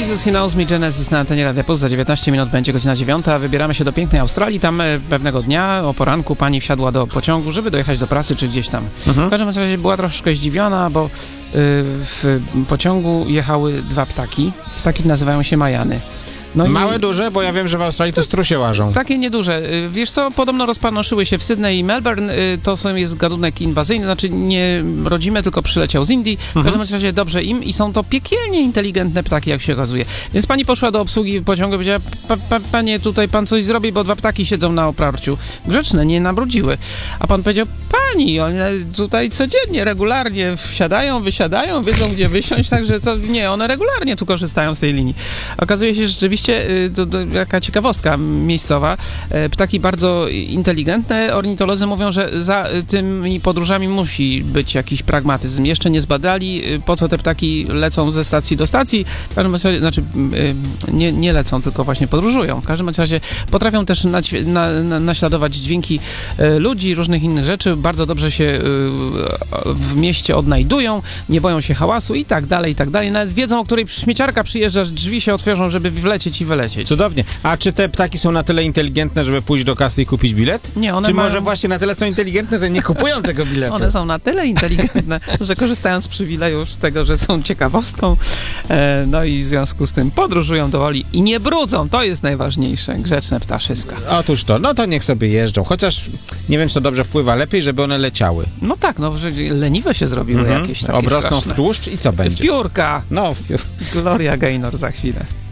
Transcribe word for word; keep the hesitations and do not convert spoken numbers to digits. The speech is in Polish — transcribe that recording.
Jesus He Knows Me, Genesis na antenie Radia Plus. Za dziewiętnaście minut będzie godzina dziewiąta. Wybieramy się do pięknej Australii. Tam pewnego dnia o poranku pani wsiadła do pociągu, żeby dojechać do pracy czy gdzieś tam. Mhm. W każdym razie była troszkę zdziwiona, bo y, w pociągu jechały dwa ptaki. Ptaki nazywają się Majany. No Małe, i... duże, bo ja wiem, że w Australii to strusie łażą. Takie nieduże. Wiesz co, podobno rozpanoszyły się w Sydney i Melbourne. To są, jest gadunek inwazyjny, znaczy nie rodzime, tylko przyleciał z Indii. W każdym mhm. razie dobrze im i są to piekielnie inteligentne ptaki, jak się okazuje. Więc pani poszła do obsługi pociągu i powiedziała, pa, pa, panie, tutaj pan coś zrobi, bo dwa ptaki siedzą na oparciu. Grzeczne, nie nabrudziły. A pan powiedział, pani, one tutaj codziennie, regularnie wsiadają, wysiadają, wiedzą, gdzie wysiąść, także to nie, one regularnie tu korzystają z tej linii. Okazuje się, że rzeczywiście To, to jaka ciekawostka miejscowa. Ptaki bardzo inteligentne. Ornitolodzy mówią, że za tymi podróżami musi być jakiś pragmatyzm. Jeszcze nie zbadali, po co te ptaki lecą ze stacji do stacji. W każdym razie, znaczy nie, nie lecą, tylko właśnie podróżują. W każdym razie potrafią też naćwi- na, na, naśladować dźwięki ludzi, różnych innych rzeczy. Bardzo dobrze się w mieście odnajdują, nie boją się hałasu i tak dalej, i tak dalej. Nawet wiedzą, o której śmieciarka przyjeżdża, że drzwi się otworzą, żeby wlecieć i wylecieć. Cudownie. A czy te ptaki są na tyle inteligentne, żeby pójść do kasy i kupić bilet? Nie, one Czy mają... może właśnie na tyle są inteligentne, że nie kupują tego biletu? One są na tyle inteligentne, że korzystają z przywileju tego, że są ciekawostką, e, no i w związku z tym podróżują do woli i nie brudzą. To jest najważniejsze. Grzeczne ptaszyska. Otóż to. No to niech sobie jeżdżą. Chociaż nie wiem, co dobrze wpływa. Lepiej, żeby one leciały. No tak, no, że leniwe się zrobiły Mhm. jakieś takie Obrosną straszne. w tłuszcz i co będzie? W piórka. No, w piór... Gloria Gaynor za chwilę.